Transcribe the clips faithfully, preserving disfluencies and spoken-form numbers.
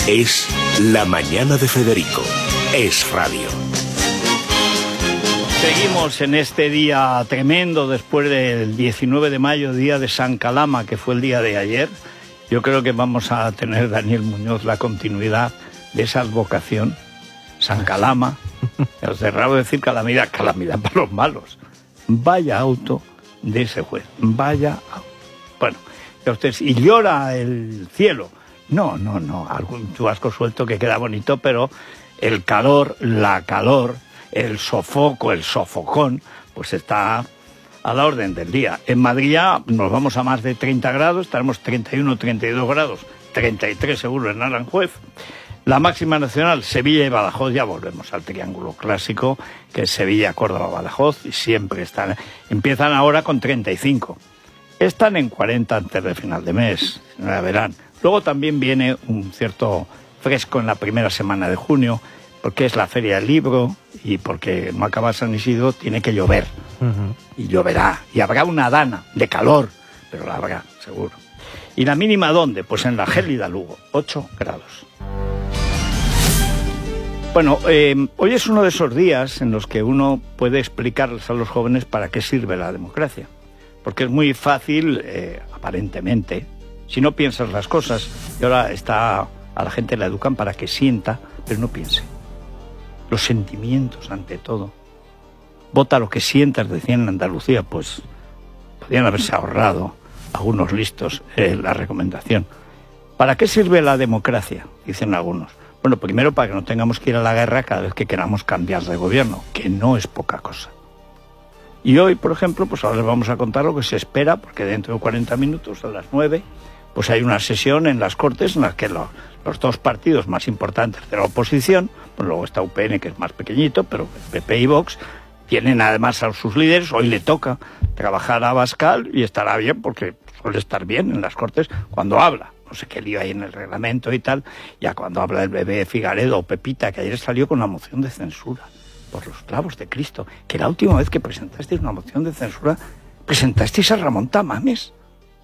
Es La Mañana de Federico. Es radio. Seguimos en este día tremendo después del diecinueve de mayo, día de San Calama, que fue el día de ayer. Yo creo que vamos a tener, Daniel Muñoz, la continuidad de esa advocación. San Calama. Es raro decir calamidad, calamidad para los malos. Vaya auto de ese juez. Vaya auto. Bueno, usted, y llora el cielo. No, no, no. Algún chubasco suelto que queda bonito, pero el calor, la calor, el sofoco, el sofocón, pues está a la orden del día. En Madrid ya nos vamos a más de treinta grados, estaremos treinta y uno, treinta y dos grados, treinta y tres seguro en Aranjuez. La máxima nacional, Sevilla y Badajoz, ya volvemos al triángulo clásico, que es Sevilla, Córdoba, Badajoz, y siempre están, empiezan ahora con treinta y cinco. Están en cuarenta antes del final de mes, ya verán. Luego también viene un cierto fresco en la primera semana de junio, porque es la Feria del Libro y porque no acaba San Isidro, tiene que llover. Uh-huh. Y lloverá, y habrá una dana de calor, pero la habrá, seguro. ¿Y la mínima dónde? Pues en la gélida Lugo, ocho grados. Bueno, eh, hoy es uno de esos días en los que uno puede explicarles a los jóvenes para qué sirve la democracia. Porque es muy fácil, eh, aparentemente, si no piensas las cosas, y ahora está, a la gente la educan para que sienta, pero no piense. Los sentimientos ante todo. Vota lo que sientas, decían en Andalucía, pues podrían haberse ahorrado algunos listos eh, la recomendación. ¿Para qué sirve la democracia? Dicen algunos. Bueno, primero para que no tengamos que ir a la guerra cada vez que queramos cambiar de gobierno, que no es poca cosa. Y hoy, por ejemplo, pues ahora les vamos a contar lo que se espera, porque dentro de cuarenta minutos, a las nueve, pues hay una sesión en las Cortes en la que los, los dos partidos más importantes de la oposición, pues luego está U P N, que es más pequeñito, pero P P y Vox, tienen además a sus líderes. Hoy le toca trabajar a Abascal y estará bien, porque suele estar bien en las Cortes cuando habla. No sé qué lío hay en el reglamento y tal, ya cuando habla el bebé Figaredo o Pepita, que ayer salió con una moción de censura por los clavos de Cristo, que la última vez que presentasteis una moción de censura, presentasteis a Ramón Tamames,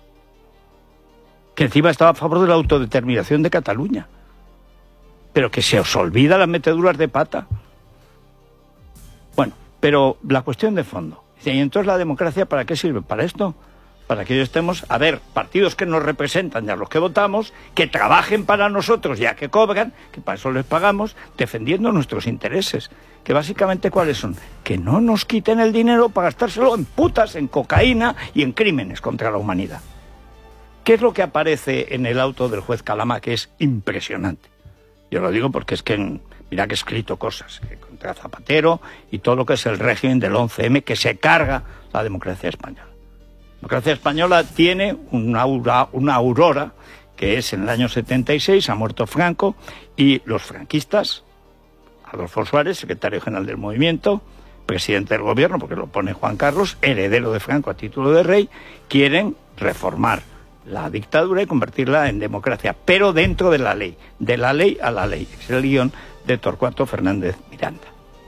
que encima estaba a favor de la autodeterminación de Cataluña, pero que se os olvida las meteduras de pata. Bueno, pero la cuestión de fondo, y entonces la democracia, ¿para qué sirve? ¿Para esto? Para que hoy estemos, a ver, partidos que nos representan y a los que votamos, que trabajen para nosotros ya que cobran, que para eso les pagamos, defendiendo nuestros intereses. Que básicamente, ¿cuáles son? Que no nos quiten el dinero para gastárselo en putas, en cocaína y en crímenes contra la humanidad. ¿Qué es lo que aparece en el auto del juez Calama, que es impresionante? Yo lo digo porque es que, mira que he escrito cosas que contra Zapatero y todo lo que es el régimen del once eme, que se carga la democracia española. La democracia española tiene una, aura, una aurora, que es en el año setenta y seis, ha muerto Franco, y los franquistas, Adolfo Suárez, secretario general del movimiento, presidente del gobierno, porque lo pone Juan Carlos, heredero de Franco a título de rey, quieren reformar la dictadura y convertirla en democracia, pero dentro de la ley, de la ley a la ley. Es el guión de Torcuato Fernández Miranda.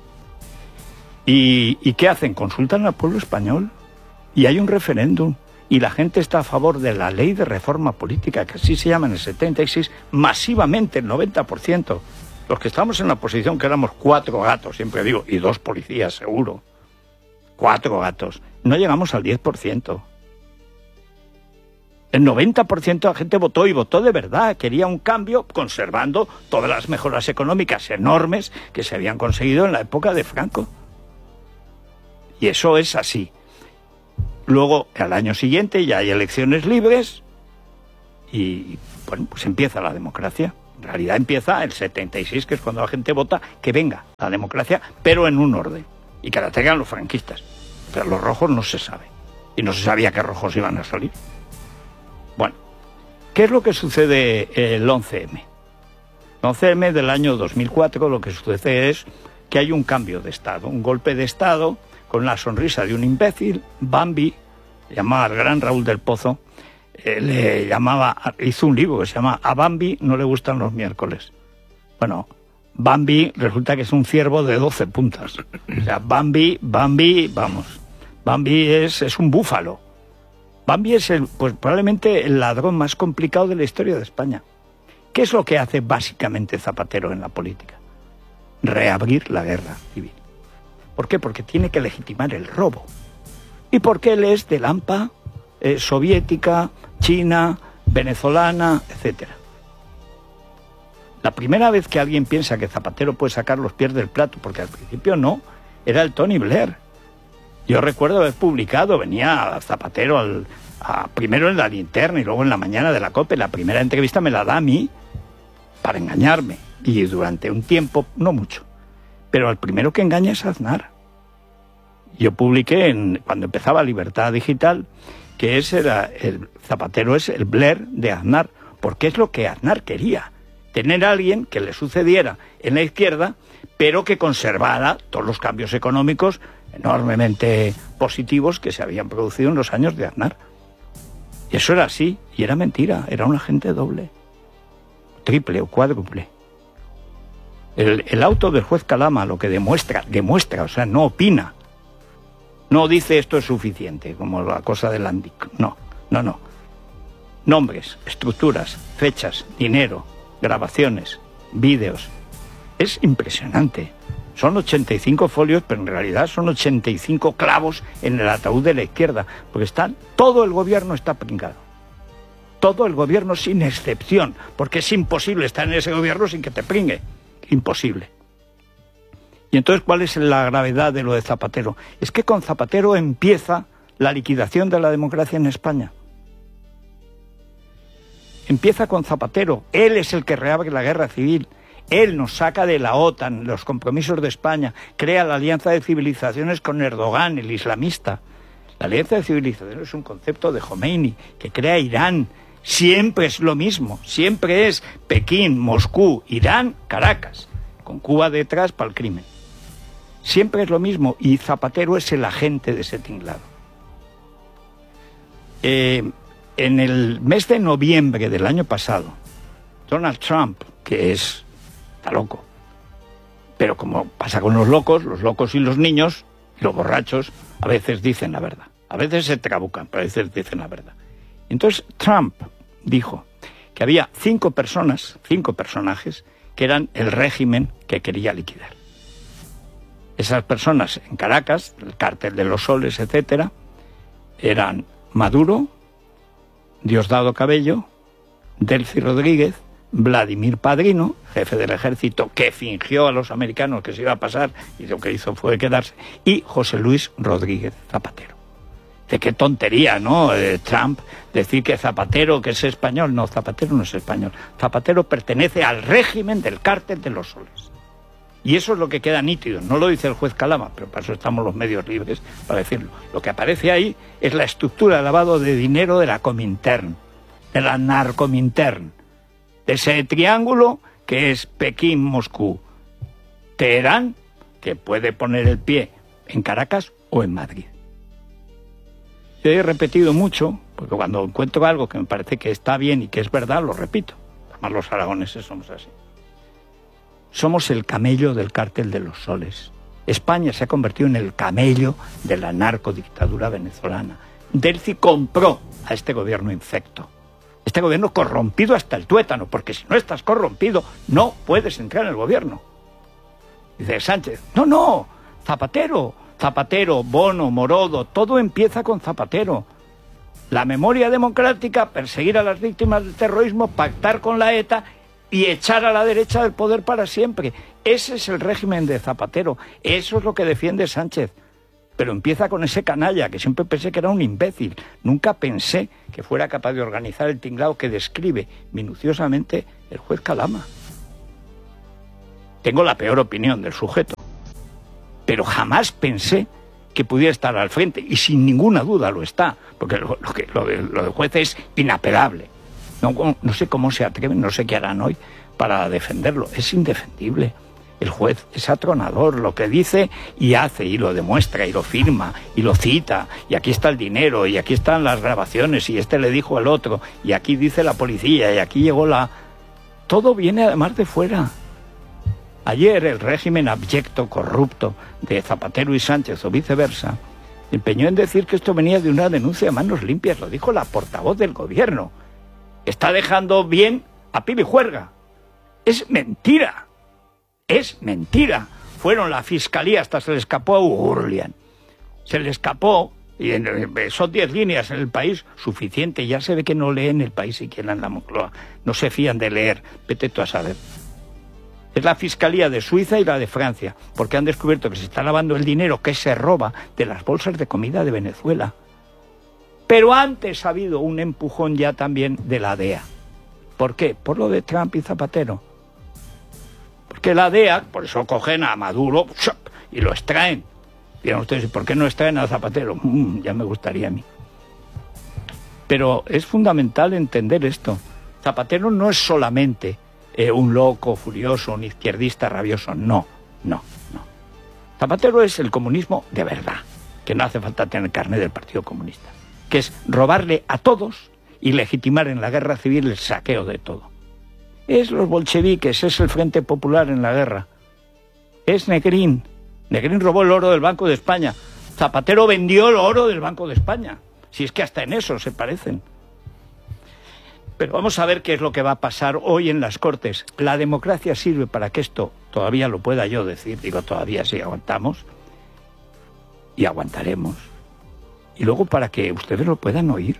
¿Y, y qué hacen? Consultan al pueblo español. Y hay un referéndum, y la gente está a favor de la ley de reforma política, que así se llama en el setenta y seis, masivamente, el noventa por ciento. Los que estamos en la oposición, que éramos cuatro gatos, siempre digo, y dos policías, seguro. Cuatro gatos. No llegamos al diez por ciento. El noventa por ciento de la gente votó, y votó de verdad. Quería un cambio, conservando todas las mejoras económicas enormes que se habían conseguido en la época de Franco. Y eso es así. Luego, al año siguiente, ya hay elecciones libres y, bueno, pues empieza la democracia. En realidad empieza el setenta y seis, que es cuando la gente vota que venga la democracia, pero en un orden, y que la tengan los franquistas. Pero los rojos no se sabe, y no se sabía qué rojos iban a salir. Bueno, ¿qué es lo que sucede el once eme? El once eme del año dos mil cuatro, lo que sucede es que hay un cambio de Estado, un golpe de Estado, con la sonrisa de un imbécil. Bambi, llamaba al gran Raúl del Pozo, eh, le llamaba, hizo un libro que se llama A Bambi no le gustan los miércoles. Bueno, Bambi resulta que es un ciervo de doce puntas. O sea, Bambi, Bambi, vamos, Bambi es, es un búfalo. Bambi es el, pues probablemente el ladrón más complicado de la historia de España. ¿Qué es lo que hace básicamente Zapatero en la política? Reabrir la guerra civil. ¿Por qué? Porque tiene que legitimar el robo. ¿Y porque él es del AMPA, eh, soviética, china, venezolana, etcétera? La primera vez que alguien piensa que Zapatero puede sacar los pies del plato, porque al principio no, era el Tony Blair. Yo recuerdo haber publicado, venía Zapatero al, a, primero en la Linterna y luego en la mañana de la COPE. La primera entrevista me la da a mí para engañarme. Y durante un tiempo, no mucho. Pero el primero que engaña es Aznar. Yo publiqué, en, cuando empezaba Libertad Digital, que ese era el Zapatero es el Blair de Aznar, porque es lo que Aznar quería. Tener a alguien que le sucediera en la izquierda, pero que conservara todos los cambios económicos enormemente positivos que se habían producido en los años de Aznar. Y eso era así, y era mentira, era un agente doble, triple o cuádruple. El, el auto del juez Calama lo que demuestra, demuestra, o sea, no opina, no dice esto es suficiente, como la cosa del Andic, no, no, no. Nombres, estructuras, fechas, dinero, grabaciones, vídeos. Es impresionante. Son ochenta y cinco folios, pero en realidad son ochenta y cinco clavos en el ataúd de la izquierda, porque están, todo el gobierno está pringado. Todo el gobierno sin excepción, porque es imposible estar en ese gobierno sin que te pringue. Imposible. Y entonces, ¿cuál es la gravedad de lo de Zapatero? Es que con Zapatero empieza la liquidación de la democracia en España. Empieza con Zapatero. Él es el que reabre la guerra civil. Él nos saca de la OTAN, los compromisos de España, crea la alianza de civilizaciones con Erdogan, el islamista. La alianza de civilizaciones es un concepto de Khomeini, que crea Irán. Siempre es lo mismo, siempre es Pekín, Moscú, Irán, Caracas, con Cuba detrás para el crimen. Siempre es lo mismo, y Zapatero es el agente de ese tinglado. Eh, en el mes de noviembre del año pasado, Donald Trump, que es, está loco, pero como pasa con los locos, los locos y los niños, y los borrachos, a veces dicen la verdad, a veces se trabucan, pero a veces dicen la verdad. Entonces Trump dijo que había cinco personas, cinco personajes, que eran el régimen que quería liquidar. Esas personas en Caracas, el cártel de los Soles, etcétera, eran Maduro, Diosdado Cabello, Delcy Rodríguez, Vladimir Padrino, jefe del ejército, que fingió a los americanos que se iba a pasar y lo que hizo fue quedarse, y José Luis Rodríguez Zapatero. De qué tontería, ¿no? Eh, Trump decir que Zapatero, que es español. No, Zapatero no es español. Zapatero pertenece al régimen del cártel de los Soles. Y eso es lo que queda nítido. No lo dice el juez Calama, pero para eso estamos los medios libres para decirlo. Lo que aparece ahí es la estructura de lavado de dinero de la Comintern, de la Narcomintern, de ese triángulo que es Pekín, Moscú, Teherán, que puede poner el pie en Caracas o en Madrid. Yo he repetido mucho, porque cuando encuentro algo que me parece que está bien y que es verdad, lo repito. Además los aragoneses somos así. Somos el camello del cártel de los Soles. España se ha convertido en el camello de la narcodictadura venezolana. Delcy compró a este gobierno infecto. Este gobierno corrompido hasta el tuétano, porque si no estás corrompido, no puedes entrar en el gobierno. Dice Sánchez, no, no, Zapatero... Zapatero, Bono, Morodo, todo empieza con Zapatero. La memoria democrática, perseguir a las víctimas del terrorismo, pactar con la ETA y echar a la derecha del poder para siempre. Ese es el régimen de Zapatero. Eso es lo que defiende Sánchez. Pero empieza con ese canalla, que siempre pensé que era un imbécil. Nunca pensé que fuera capaz de organizar el tinglado que describe minuciosamente el juez Calama. Tengo la peor opinión del sujeto. Pero jamás pensé que pudiera estar al frente, y sin ninguna duda lo está, porque lo, lo, que, lo, de, lo del juez es inapelable. No, no sé cómo se atreven, no sé qué harán hoy para defenderlo. Es indefendible. El juez es atronador, lo que dice y hace, y lo demuestra, y lo firma, y lo cita, y aquí está el dinero, y aquí están las grabaciones, y este le dijo al otro, y aquí dice la policía, y aquí llegó la... Todo viene además de fuera. Ayer el régimen abyecto, corrupto de Zapatero y Sánchez o viceversa empeñó en decir que esto venía de una denuncia de manos limpias. Lo dijo la portavoz del gobierno. Está dejando bien a pib y juerga. Es mentira. Es mentira. Fueron la fiscalía, hasta se le escapó a Urlian. Se le escapó, y en, son diez líneas en El País, suficiente. Ya se ve que no leen El País siquiera en la Moncloa. No se fían de leer. Vete tú a saber. Es la fiscalía de Suiza y la de Francia, porque han descubierto que se está lavando el dinero que se roba de las bolsas de comida de Venezuela. Pero antes ha habido un empujón ya también de la D E A. ¿Por qué? Por lo de Trump y Zapatero. Porque la D E A, por eso cogen a Maduro y lo extraen. Dirán ustedes, ¿por qué no extraen a Zapatero? Mm, ya me gustaría a mí. Pero es fundamental entender esto. Zapatero no es solamente eh, un loco furioso, un izquierdista rabioso. No, no, no. Zapatero es el comunismo de verdad, que no hace falta tener carnet del Partido Comunista, que es robarle a todos y legitimar en la guerra civil el saqueo de todo. Es los bolcheviques, es el Frente Popular en la guerra. Es Negrín. Negrín robó el oro del Banco de España. Zapatero vendió el oro del Banco de España. Si es que hasta en eso se parecen. Pero vamos a ver qué es lo que va a pasar hoy en las Cortes. La democracia sirve para que esto todavía lo pueda yo decir. Digo todavía si aguantamos. Y aguantaremos. Y luego para que ustedes lo puedan oír.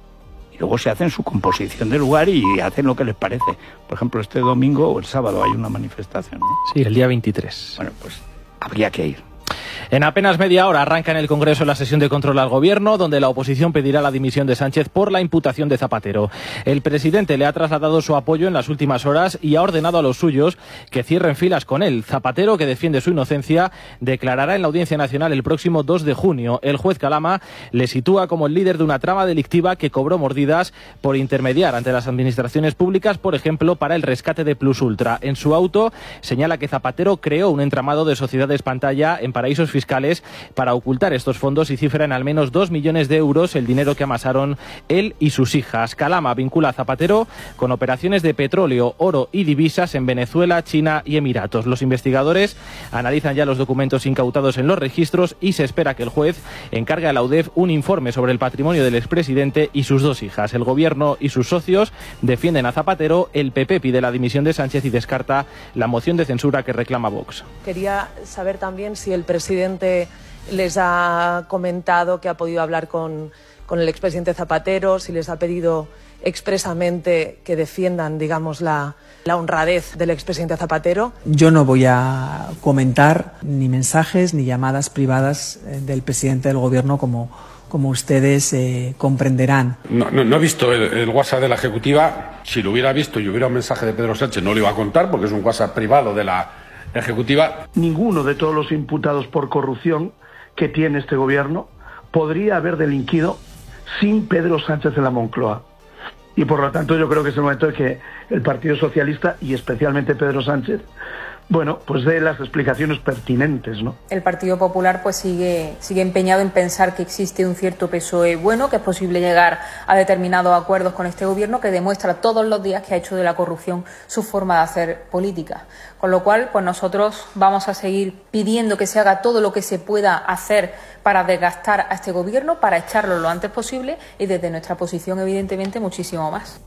Luego se hacen su composición de lugar y hacen lo que les parece. Por ejemplo, este domingo o el sábado hay una manifestación, ¿no? Sí, el día veintitrés. Bueno, pues habría que ir. En apenas media hora arranca en el Congreso la sesión de control al Gobierno, donde la oposición pedirá la dimisión de Sánchez por la imputación de Zapatero. El presidente le ha trasladado su apoyo en las últimas horas y ha ordenado a los suyos que cierren filas con él. Zapatero, que defiende su inocencia, declarará en la Audiencia Nacional el próximo dos de junio. El juez Calama le sitúa como el líder de una trama delictiva que cobró mordidas por intermediar ante las administraciones públicas, por ejemplo, para el rescate de Plus Ultra. En su auto señala que Zapatero creó un entramado de sociedades pantalla en paraísos fiscales para ocultar estos fondos y cifra en al menos dos millones de euros el dinero que amasaron él y sus hijas. Calama vincula a Zapatero con operaciones de petróleo, oro y divisas en Venezuela, China y Emiratos. Los investigadores analizan ya los documentos incautados en los registros y se espera que el juez encargue a la U D E F un informe sobre el patrimonio del expresidente y sus dos hijas. El Gobierno y sus socios defienden a Zapatero, el P P pide la dimisión de Sánchez y descarta la moción de censura que reclama Vox. Quería saber también si el presidente les ha comentado que ha podido hablar con, con el expresidente Zapatero, si les ha pedido expresamente que defiendan, digamos, la, la honradez del expresidente Zapatero. Yo no voy a comentar ni mensajes ni llamadas privadas del presidente del Gobierno como, como ustedes eh, comprenderán. No, no, no he visto el, el WhatsApp de la Ejecutiva. Si lo hubiera visto y hubiera un mensaje de Pedro Sánchez no lo iba a contar porque es un WhatsApp privado de la Ejecutiva. Ninguno de todos los imputados por corrupción que tiene este gobierno podría haber delinquido sin Pedro Sánchez en la Moncloa. Y por lo tanto yo creo que es el momento de que el Partido Socialista y especialmente Pedro Sánchez, bueno, pues dé las explicaciones pertinentes, ¿no? El Partido Popular pues sigue, sigue empeñado en pensar que existe un cierto P S O E bueno, que es posible llegar a determinados acuerdos con este gobierno, que demuestra todos los días que ha hecho de la corrupción su forma de hacer política. Con lo cual, pues nosotros vamos a seguir pidiendo que se haga todo lo que se pueda hacer para desgastar a este gobierno, para echarlo lo antes posible y desde nuestra posición, evidentemente, muchísimo más.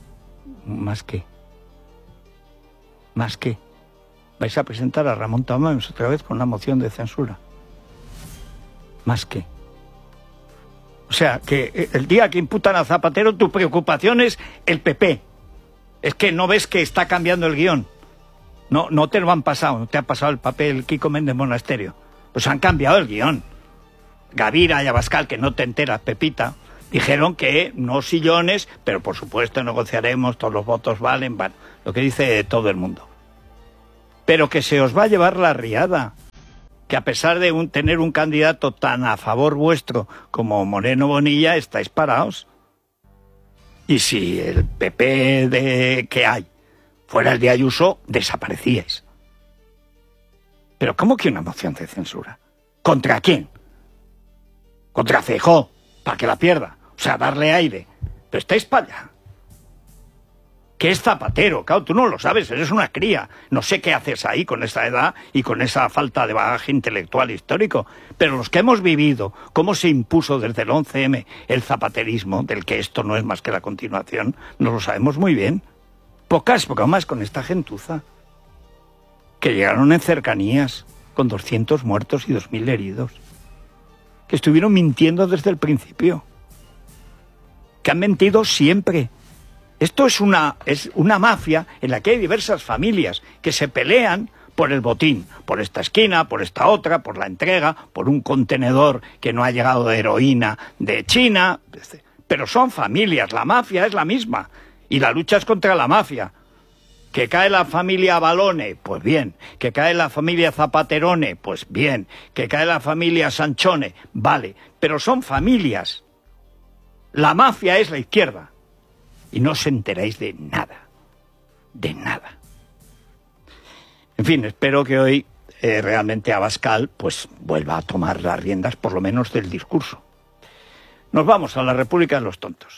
¿Más qué? ¿Más qué? ¿Vais a presentar a Ramón Tamames otra vez con la moción de censura? ¿Más qué? O sea, que el día que imputan a Zapatero, tu preocupación es el P P. Es que no ves que está cambiando el guión. No, no te lo han pasado, no te ha pasado el papel Kiko Méndez Monasterio. Pues han cambiado el guión. Gavira y Abascal, que no te enteras, Pepita, dijeron que no sillones, pero por supuesto negociaremos, todos los votos valen, bueno, lo que dice todo el mundo. Pero que se os va a llevar la riada. Que a pesar de un, tener un candidato tan a favor vuestro como Moreno Bonilla, estáis parados. Y si el P P de que hay fuera el de Ayuso, desaparecíais. Pero ¿cómo que una moción de censura? ¿Contra quién? Contra Feijóo, para que la pierda. O sea, darle aire. Pero estáis para allá. Que es Zapatero, claro, tú no lo sabes, eres una cría. No sé qué haces ahí con esa edad y con esa falta de bagaje intelectual histórico. Pero los que hemos vivido cómo se impuso desde el once eme el zapaterismo, del que esto no es más que la continuación, nos lo sabemos muy bien. pocas bromas con esta gentuza, que llegaron en cercanías con doscientos muertos y dos mil heridos, que estuvieron mintiendo desde el principio, que han mentido siempre. Esto es una, es una mafia en la que hay diversas familias que se pelean por el botín, por esta esquina, por esta otra, por la entrega, por un contenedor que no ha llegado de heroína de China. Pero son familias, la mafia es la misma, y la lucha es contra la mafia. Que cae la familia Balone, pues bien. Que cae la familia Zapaterone, pues bien. Que cae la familia Sanchone, vale. Pero son familias. La mafia es la izquierda. Y no os enteráis de nada. De nada. En fin, espero que hoy eh, realmente Abascal pues vuelva a tomar las riendas, por lo menos del discurso. Nos vamos a la República de los Tontos.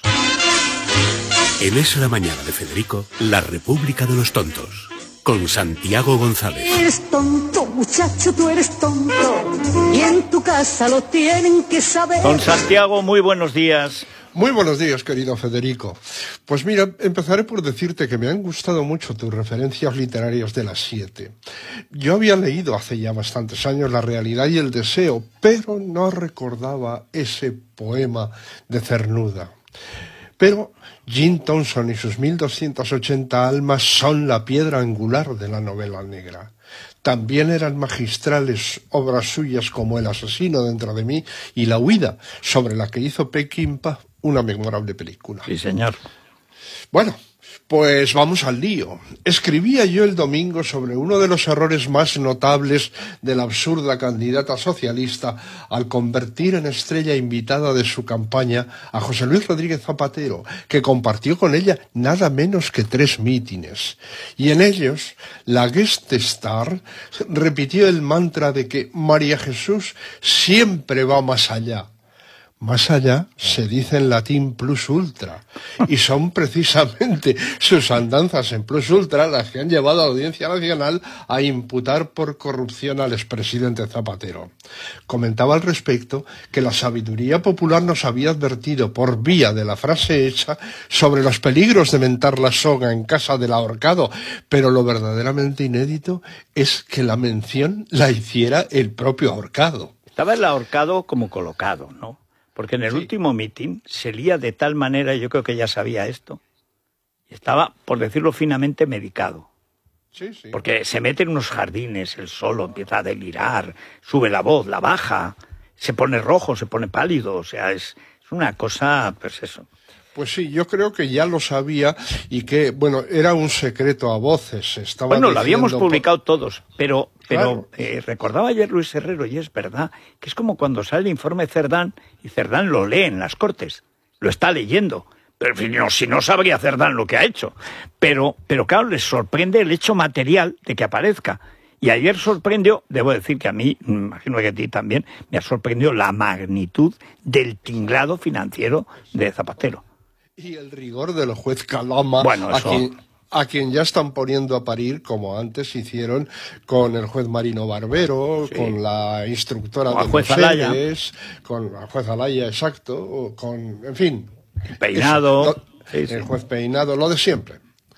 En Es la Mañana de Federico, la República de los Tontos, con Santiago González. Eres tonto, muchacho, tú eres tonto, y en tu casa lo tienen que saber. Don Santiago, muy buenos días. Muy buenos días, querido Federico. Pues mira, empezaré por decirte que me han gustado mucho tus referencias literarias de las siete. Yo había leído hace ya bastantes años La realidad y el deseo, pero no recordaba ese poema de Cernuda. Pero Jim Thompson y sus mil doscientas ochenta almas son la piedra angular de la novela negra. También eran magistrales obras suyas como El asesino dentro de mí y La huida, sobre la que hizo Peckinpah una memorable película. Sí, señor. Bueno, pues vamos al lío. Escribía yo el domingo sobre uno de los errores más notables de la absurda candidata socialista al convertir en estrella invitada de su campaña a José Luis Rodríguez Zapatero, que compartió con ella nada menos que tres mítines. Y en ellos, la guest star repitió el mantra de que María Jesús siempre va más allá. Más allá se dice en latín plus ultra, y son precisamente sus andanzas en plus ultra las que han llevado a la Audiencia Nacional a imputar por corrupción al expresidente Zapatero. Comentaba al respecto que la sabiduría popular nos había advertido por vía de la frase hecha sobre los peligros de mentar la soga en casa del ahorcado, pero lo verdaderamente inédito es que la mención la hiciera el propio ahorcado. Estaba el ahorcado como colocado, ¿no? Porque en el sí. último mitin se lía de tal manera, yo creo que ya sabía esto, y estaba, por decirlo finamente, medicado. Sí, sí. Porque se mete en unos jardines, él solo empieza a delirar, sube la voz, la baja, se pone rojo, se pone pálido, o sea, es, es una cosa, pues eso. Pues sí, yo creo que ya lo sabía y que, bueno, era un secreto a voces. Estaba bueno, diciendo... lo habíamos publicado todos, pero, pero Claro. eh, recordaba ayer Luis Herrero, y es verdad, que es como cuando sale el informe Cerdán, y Cerdán lo lee en las Cortes, lo está leyendo. Pero no, si no sabría Cerdán lo que ha hecho. Pero, pero claro, les sorprende el hecho material de que aparezca. Y ayer sorprendió, debo decir que a mí, imagino que a ti también, me ha sorprendido la magnitud del tinglado financiero de Zapatero. Y el rigor del juez Calama, bueno, eso... a, quien, a quien ya están poniendo a parir, como antes hicieron con el juez Marino Barbero, sí. con la instructora con de juez Mercedes, con la juez Alaya, exacto, con, en fin... Peinado... Eso, lo, sí, sí. El juez Peinado, lo de siempre.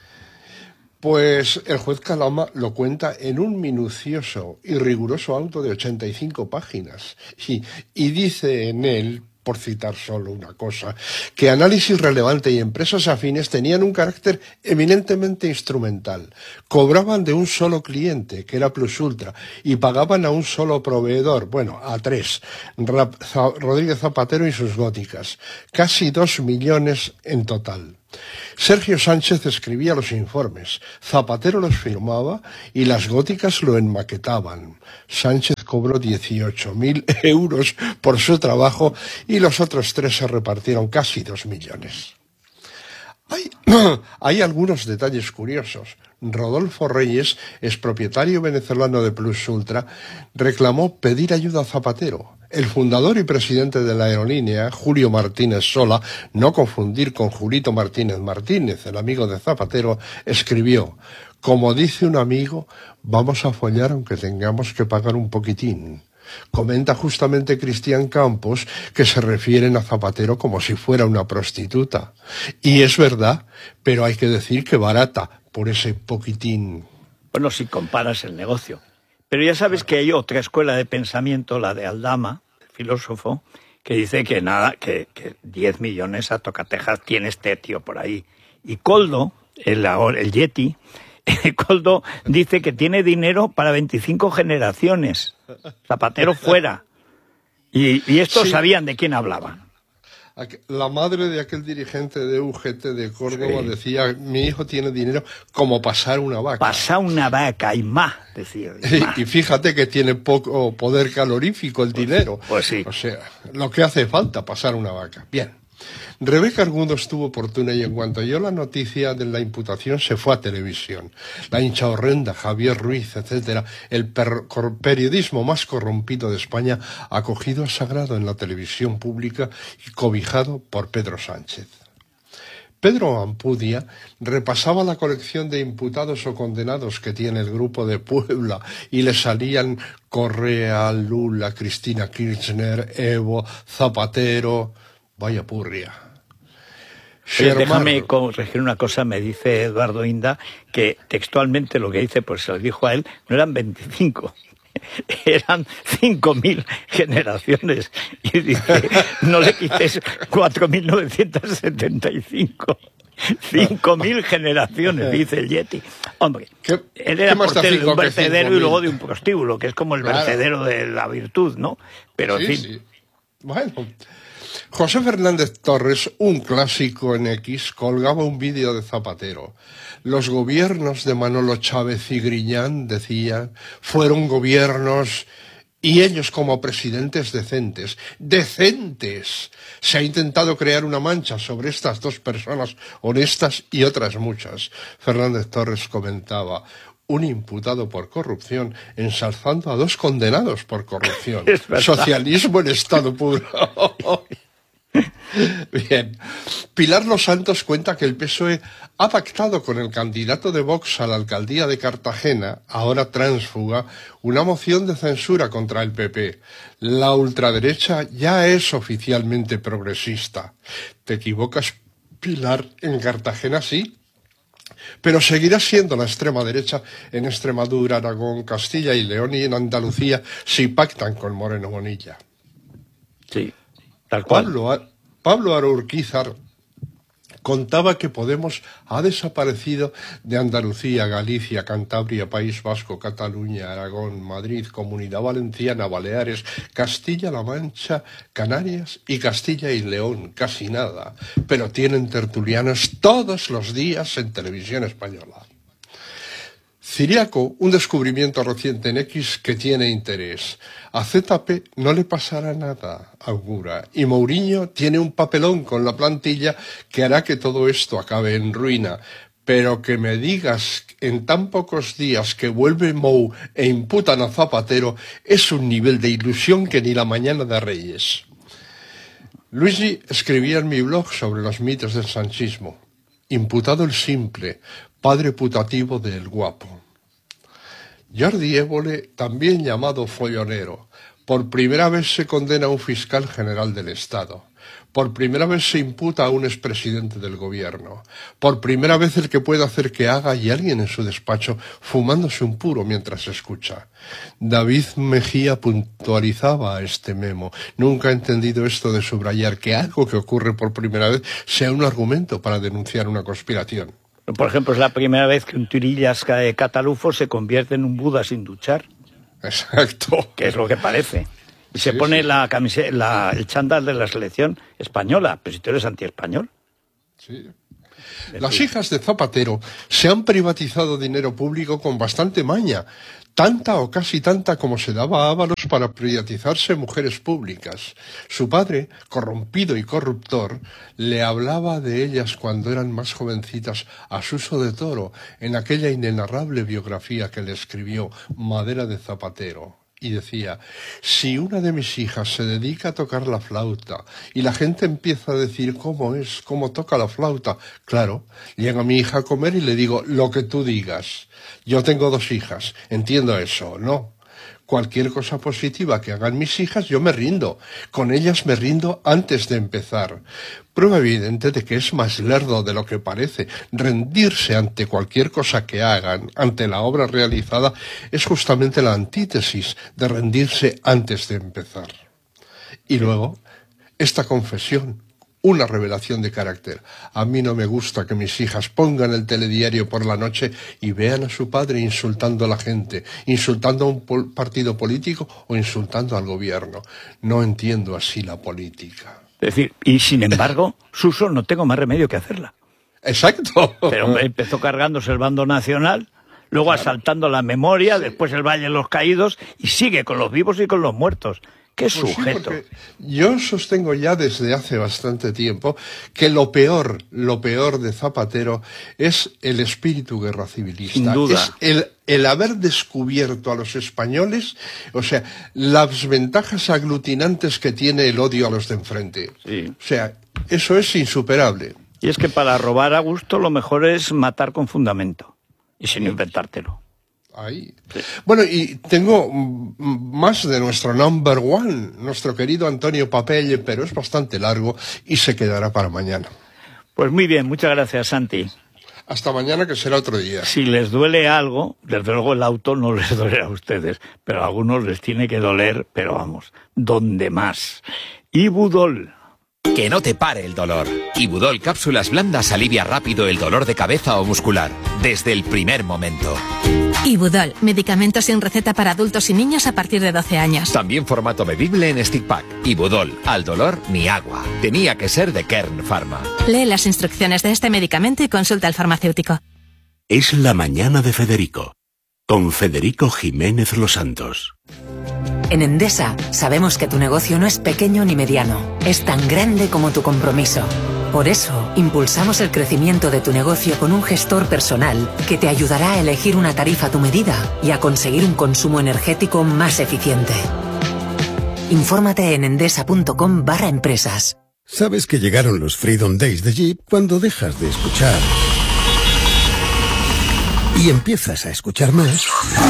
Pues el juez Calama lo cuenta en un minucioso y riguroso auto de ochenta y cinco páginas, y, y dice en él, por citar solo una cosa, que Análisis Relevante y empresas afines tenían un carácter eminentemente instrumental. Cobraban de un solo cliente, que era Plus Ultra, y pagaban a un solo proveedor, bueno, a tres, Rodríguez Zapatero y sus góticas, casi dos millones en total. Sergio Sánchez escribía los informes, Zapatero los firmaba y las góticas lo enmaquetaban. Sánchez cobró dieciocho mil euros por su trabajo y los otros tres se repartieron casi dos millones. Hay, hay algunos detalles curiosos. Rodolfo Reyes, expropietario venezolano de Plus Ultra, reclamó pedir ayuda a Zapatero. El fundador y presidente de la aerolínea, Julio Martínez Sola, no confundir con Julito Martínez Martínez, el amigo de Zapatero, escribió: como dice un amigo, vamos a follar aunque tengamos que pagar un poquitín. Comenta justamente Cristian Campos que se refieren a Zapatero como si fuera una prostituta. Y es verdad, pero hay que decir que barata, por ese poquitín. Bueno, si comparas el negocio. Pero ya sabes que hay otra escuela de pensamiento, la de Aldama, el filósofo, que dice que nada, que, que diez millones a tocatejas tiene este tío por ahí. Y Koldo, el, el Yeti, Koldo dice que tiene dinero para veinticinco generaciones. Zapatero fuera. Y, y estos sí sabían de quién hablaban. La madre de aquel dirigente de U G T de Córdoba sí decía, mi hijo tiene dinero como pasar una vaca. Pasar una vaca y más, decía. Y, más. Y fíjate que tiene poco poder calorífico el pues, dinero. Pues sí. O sea, lo que hace falta, pasar una vaca. Bien. Rebeca Argundo estuvo oportuna y en cuanto oyó la noticia de la imputación se fue a televisión. La hincha horrenda, Javier Ruiz, etcétera, el per periodismo más corrompido de España, acogido a sagrado en la televisión pública y cobijado por Pedro Sánchez. Pedro Ampudia repasaba la colección de imputados o condenados que tiene el Grupo de Puebla y le salían Correa, Lula, Cristina Kirchner, Evo, Zapatero. Vaya purria. Oye, déjame corregir una cosa, me dice Eduardo Inda, que textualmente lo que dice, pues se lo dijo a él, no eran veinticinco, eran cinco mil generaciones. Y dice, no le quites cuatro mil novecientos setenta y cinco. cinco mil generaciones, dice el Yeti. Hombre, ¿Qué, él era portero de un vertedero y luego de un mil? prostíbulo, que es como el Claro. vertedero de la virtud, ¿no? Pero Sí, en fin. sí. Bueno. José Fernández Torres, un clásico en X, colgaba un vídeo de Zapatero. Los gobiernos de Manolo Chávez y Griñán, decía, fueron gobiernos y ellos como presidentes decentes. ¡Decentes! Se ha intentado crear una mancha sobre estas dos personas honestas y otras muchas. Fernández Torres comentaba, un imputado por corrupción ensalzando a dos condenados por corrupción. Socialismo en estado puro. Bien. Pilar Los Santos cuenta que el P S O E ha pactado con el candidato de Vox a la alcaldía de Cartagena, ahora tránsfuga, una moción de censura contra el P P. La ultraderecha ya es oficialmente progresista. ¿Te equivocas, Pilar? En Cartagena sí, pero seguirá siendo la extrema derecha en Extremadura, Aragón, Castilla y León y en Andalucía si pactan con Moreno Bonilla. Sí, tal cual. Pablo, Pablo Araurquizar contaba que Podemos ha desaparecido de Andalucía, Galicia, Cantabria, País Vasco, Cataluña, Aragón, Madrid, Comunidad Valenciana, Baleares, Castilla-La Mancha, Canarias y Castilla y León, casi nada, pero tienen tertulianos todos los días en televisión española. Ciriaco, un descubrimiento reciente en X que tiene interés. A Z P no le pasará nada, augura, y Mourinho tiene un papelón con la plantilla que hará que todo esto acabe en ruina. Pero que me digas en tan pocos días que vuelve Mou e imputan a Zapatero es un nivel de ilusión que ni la mañana de Reyes. Luigi escribía en mi blog sobre los mitos del sanchismo. Imputado el simple, padre putativo del guapo. Jordi Évole, también llamado follonero, por primera vez se condena a un fiscal general del Estado. Por primera vez se imputa a un expresidente del gobierno. Por primera vez el que puede hacer que haga y alguien en su despacho fumándose un puro mientras escucha. David Mejía puntualizaba este memo. Nunca he entendido esto de subrayar que algo que ocurre por primera vez sea un argumento para denunciar una conspiración. Por ejemplo, es la primera vez que un Turillas Catalufo se convierte en un Buda sin duchar. Exacto. Que es lo que parece. Y se sí, pone sí. la camiseta, la, el chándal de la selección española. Pero si tú eres antiespañol. Sí. Las hijas de Zapatero se han privatizado dinero público con bastante maña, tanta o casi tanta como se daba a Ábalos para privatizarse mujeres públicas. Su padre, corrompido y corruptor, le hablaba de ellas cuando eran más jovencitas a Suso de Toro, en aquella inenarrable biografía que le escribió, Madera de Zapatero. Y decía, si una de mis hijas se dedica a tocar la flauta y la gente empieza a decir cómo es, cómo toca la flauta, claro, llega mi hija a comer y le digo, lo que tú digas. Yo tengo dos hijas, entiendo eso, ¿no? cualquier cosa positiva que hagan mis hijas, yo me rindo. Con ellas me rindo antes de empezar. Prueba evidente de que es más lerdo de lo que parece. Rendirse ante cualquier cosa que hagan, ante la obra realizada, es justamente la antítesis de rendirse antes de empezar. Y luego, esta confesión, una revelación de carácter. A mí no me gusta que mis hijas pongan el telediario por la noche y vean a su padre insultando a la gente, insultando a un pol- partido político o insultando al gobierno. No entiendo así la política. Es decir, y sin embargo, Suso, no tengo más remedio que hacerla. Exacto. Pero empezó cargándose el bando nacional, luego asaltando la memoria, sí. Después el Valle de los Caídos, y sigue con los vivos y con los muertos. ¡Qué pues sujeto! Sí, yo sostengo ya desde hace bastante tiempo que lo peor, lo peor de Zapatero es el espíritu guerra civilista. Sin duda. Es el, el haber descubierto a los españoles, o sea, las ventajas aglutinantes que tiene el odio a los de enfrente. Sí. O sea, eso es insuperable. Y es que para robar a gusto lo mejor es matar con fundamento y sin inventártelo. Ahí. Bueno, y tengo más de nuestro number one, nuestro querido Antonio Papelle, pero es bastante largo y se quedará para mañana. Pues muy bien, muchas gracias, Santi. Hasta mañana, que será otro día. Si les duele algo, desde luego el auto no les duele a ustedes, pero a algunos les tiene que doler, pero vamos, ¿dónde más? Ibudol. Que no te pare el dolor. Ibudol Cápsulas Blandas alivia rápido el dolor de cabeza o muscular, desde el primer momento. Ibudol, medicamento sin receta para adultos y niños a partir de doce años. También formato bebible en stick pack. Ibudol, al dolor ni agua. Tenía que ser de Kern Pharma. Lee las instrucciones de este medicamento y consulta al farmacéutico. Es la mañana de Federico, con Federico Jiménez Los Santos. En Endesa sabemos que tu negocio no es pequeño ni mediano, es tan grande como tu compromiso. Por eso, impulsamos el crecimiento de tu negocio con un gestor personal que te ayudará a elegir una tarifa a tu medida y a conseguir un consumo energético más eficiente. Infórmate en endesa.com barra empresas. Sabes que llegaron los Freedom Days de Jeep cuando dejas de escuchar y empiezas a escuchar más.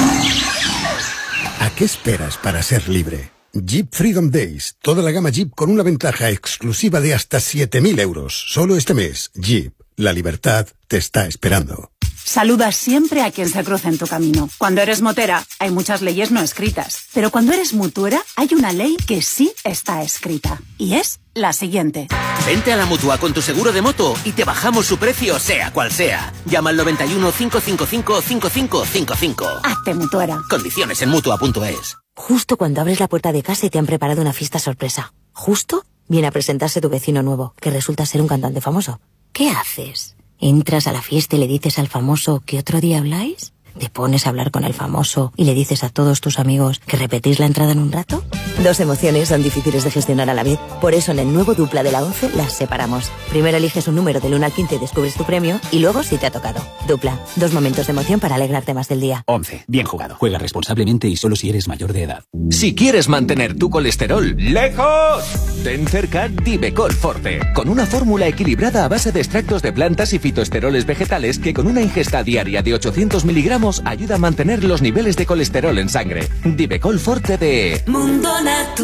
¿A qué esperas para ser libre? Jeep Freedom Days. Toda la gama Jeep con una ventaja exclusiva de hasta siete mil euros. Solo este mes. Jeep. La libertad te está esperando. Saluda siempre a quien se cruce en tu camino. Cuando eres motera, hay muchas leyes no escritas. Pero cuando eres mutuera, hay una ley que sí está escrita. Y es la siguiente. Vente a la Mutua con tu seguro de moto y te bajamos su precio, sea cual sea. Llama al noventa y uno, cinco cinco cinco, cinco cinco cinco cinco. Hazte mutuera. Condiciones en Mutua punto es. Justo cuando abres la puerta de casa y te han preparado una fiesta sorpresa. Justo viene a presentarse tu vecino nuevo, que resulta ser un cantante famoso. ¿Qué haces? ¿Entras a la fiesta y le dices al famoso que otro día habláis? ¿Te pones a hablar con el famoso y le dices a todos tus amigos que repetís la entrada en un rato? Dos emociones son difíciles de gestionar a la vez. Por eso en el nuevo Dupla de la once las separamos. Primero eliges un número del uno al quince y descubres tu premio, y luego si te ha tocado. Dupla, dos momentos de emoción para alegrarte más del día. once. Bien jugado. Juega responsablemente y solo si eres mayor de edad. Si quieres mantener tu colesterol lejos, ten cerca Divecol Forte, con una fórmula equilibrada a base de extractos de plantas y fitoesteroles vegetales que con una ingesta diaria de ochocientos miligramos ayuda a mantener los niveles de colesterol en sangre. Divecol Forte de Mundo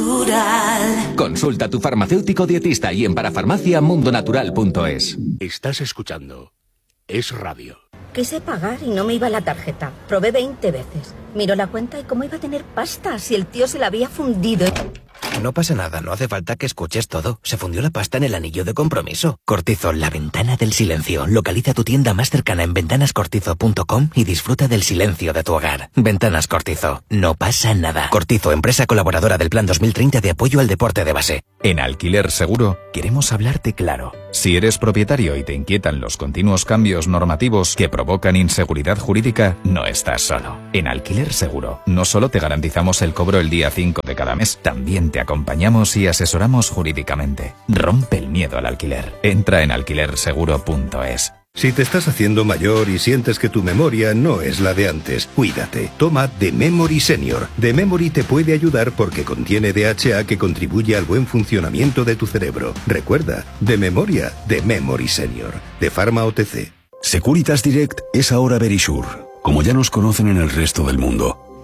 Natural. Consulta a tu farmacéutico dietista y en parafarmacia mundo natural punto es. Estás escuchando Es Radio. Quise pagar y no me iba la tarjeta. Probé veinte veces. Miro la cuenta y cómo iba a tener pasta si el tío se la había fundido. No pasa nada, no hace falta que escuches todo. Se fundió la pasta en el anillo de compromiso. Cortizo, la ventana del silencio. Localiza tu tienda más cercana en ventanas cortizo punto com y disfruta del silencio de tu hogar. Ventanas Cortizo, no pasa nada. Cortizo, empresa colaboradora del Plan dos mil treinta de apoyo al deporte de base. En Alquiler Seguro queremos hablarte claro. Si eres propietario y te inquietan los continuos cambios normativos que provocan inseguridad jurídica, no estás solo. En Alquiler Seguro no solo te garantizamos el cobro el día cinco de cada mes, también te acompañamos y asesoramos jurídicamente. Rompe el miedo al alquiler. Entra en alquiler seguro punto es. Si te estás haciendo mayor y sientes que tu memoria no es la de antes, cuídate. Toma The Memory Senior. The Memory te puede ayudar porque contiene D H A que contribuye al buen funcionamiento de tu cerebro. Recuerda, de memoria, The Memory Senior. De Pharma O T C. Securitas Direct es ahora Verisure. Como ya nos conocen en el resto del mundo,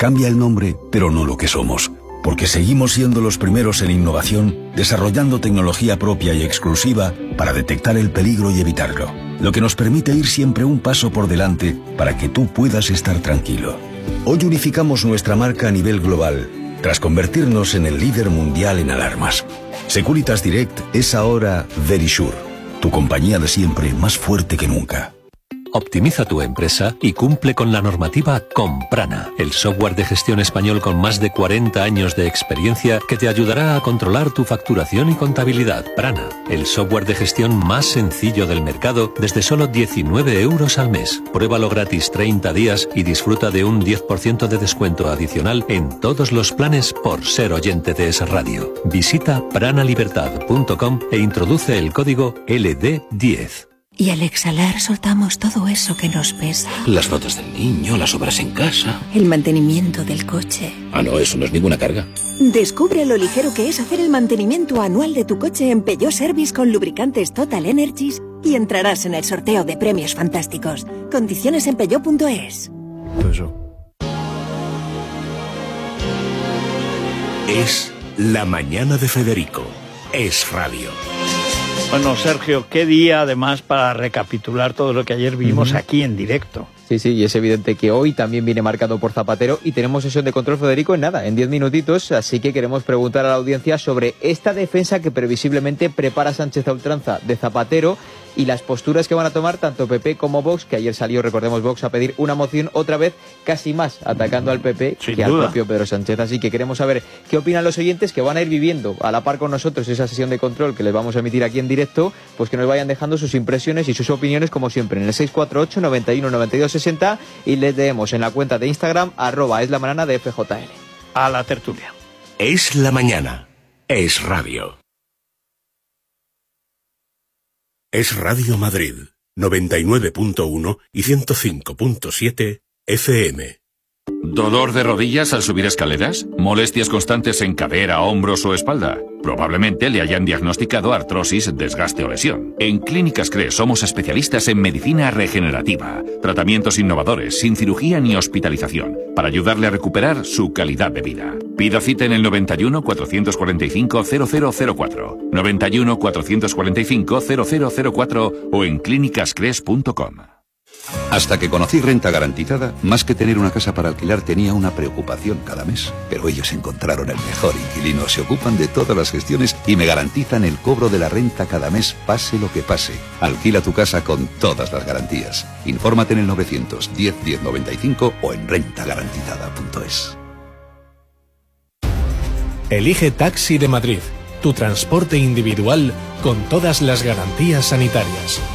Cambia el nombre, pero no lo que somos. Porque seguimos siendo los primeros en innovación, desarrollando tecnología propia y exclusiva para detectar el peligro y evitarlo. Lo que nos permite ir siempre un paso por delante para que tú puedas estar tranquilo. Hoy unificamos nuestra marca a nivel global, tras convertirnos en el líder mundial en alarmas. Securitas Direct es ahora Verisure, tu compañía de siempre más fuerte que nunca. Optimiza tu empresa y cumple con la normativa con Prana, el software de gestión español con más de cuarenta años de experiencia que te ayudará a controlar tu facturación y contabilidad. Prana, el software de gestión más sencillo del mercado desde solo diecinueve euros al mes. Pruébalo gratis treinta días y disfruta de un diez por ciento de descuento adicional en todos los planes por ser oyente de esa radio. Visita pranalibertad punto com e introduce el código L D diez. Y al exhalar soltamos todo eso que nos pesa. Las notas del niño, las obras en casa. El mantenimiento del coche. Ah, no, eso no es ninguna carga. Descubre lo ligero que es hacer el mantenimiento anual de tu coche en Peugeot Service con lubricantes Total Energies y entrarás en el sorteo de premios fantásticos. Condiciones en peugeot punto es. Es la mañana de Federico. Es radio. Bueno, Sergio, qué día además para recapitular todo lo que ayer vimos uh-huh. aquí en directo. Sí, sí, y es evidente que hoy también viene marcado por Zapatero y tenemos sesión de control, Federico, en nada, en diez minutitos, así que queremos preguntar a la audiencia sobre esta defensa que previsiblemente prepara Sánchez a ultranza de Zapatero y las posturas que van a tomar tanto P P como Vox, que ayer salió, recordemos, Vox a pedir una moción otra vez, casi más atacando al P P Sin que duda. al propio Pedro Sánchez. Así que queremos saber qué opinan los oyentes que van a ir viviendo a la par con nosotros esa sesión de control que les vamos a emitir aquí en directo, pues que nos vayan dejando sus impresiones y sus opiniones como siempre en el seis cuatro ocho, noventa y uno, noventa y dos, sesenta y les leemos en la cuenta de Instagram arroba es la mañana de F J L. A la tertulia. Es la mañana. Es radio. Es Radio Madrid, noventa y nueve punto uno y ciento cinco punto siete F M. ¿Dolor de rodillas al subir escaleras? ¿Molestias constantes en cadera, hombros o espalda? Probablemente le hayan diagnosticado artrosis, desgaste o lesión. En Clínicas CRES somos especialistas en medicina regenerativa, tratamientos innovadores, sin cirugía ni hospitalización, para ayudarle a recuperar su calidad de vida. Pida cita en el noventa y uno, cuatrocientos cuarenta y cinco, cero cero cero cuatro, noventa y uno, cuatrocientos cuarenta y cinco, cero cero cero cuatro o en clínicas cres punto com. Hasta que conocí Renta Garantizada, más que tener una casa para alquilar tenía una preocupación cada mes. Pero ellos encontraron el mejor inquilino, se ocupan de todas las gestiones y me garantizan el cobro de la renta cada mes, pase lo que pase. Alquila tu casa con todas las garantías. Infórmate en el novecientos diez, diez noventa y cinco o en renta garantizada punto es. Elige Taxi de Madrid, tu transporte individual con todas las garantías sanitarias.